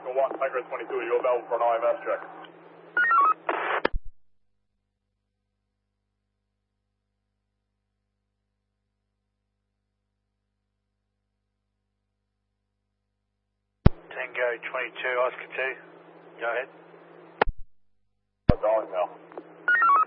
Oscar 1, Tiger 22, are you available for an IMS check? Tango 22, Oscar 2. Go ahead. Darling now.